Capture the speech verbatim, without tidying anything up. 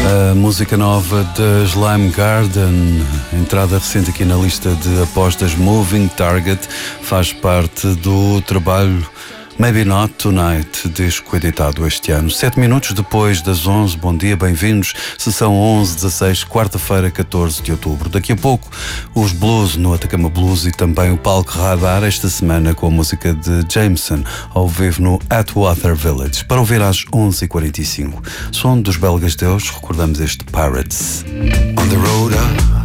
A música nova da Slime Garden, entrada recente aqui na lista de apostas Moving Target, faz parte do trabalho Maybe Not Tonight, disco editado este ano. Sete minutos depois das onze, bom dia, bem-vindos. Sessão onze dezasseis, quarta-feira, catorze de outubro. Daqui a pouco, os blues no Atacama Blues e também o palco Radar, esta semana com a música de Jameson, ao vivo no Atwater Village, para ouvir às onze e quarenta e cinco. Som dos Belgas Deus, recordamos este Pirates. On the road up